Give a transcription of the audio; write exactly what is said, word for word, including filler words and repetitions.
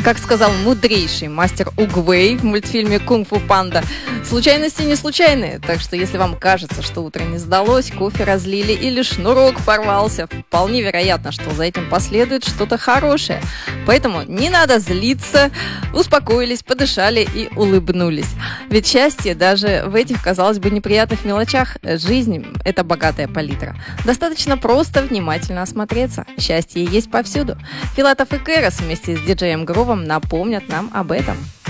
Как сказал мудрейший мастер Угвей в мультфильме «Кунг-фу панда», случайности не случайные, так что если вам кажется, что утро не сдалось, кофе разлили или шнурок порвался, вполне вероятно, что за этим последует что-то хорошее. Поэтому не надо злиться, успокоились, подышали и улыбнулись. Ведь счастье даже в этих, казалось бы, неприятных мелочах. Жизнь – это богатая палитра. Достаточно просто внимательно осмотреться. Счастье есть повсюду. Филатов и Кэрос вместе с диджеем Грувом напомнят нам об этом.